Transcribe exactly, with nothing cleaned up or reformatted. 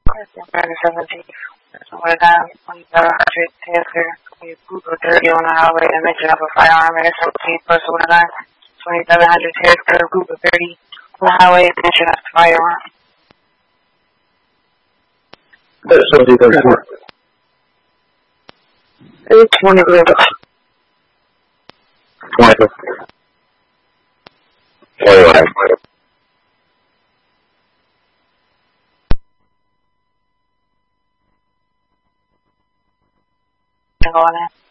seventeen. Somewhere down twenty-seven hundred Tasker. You Google thirty on the highway, a mention of a firearm and a seventeen plus one nine. twenty-seven hundred Tasker. Google thirty on the highway, a mention of a firearm. seventeen thirty-four. It's twenty Google. twenty. twenty-one. Going in.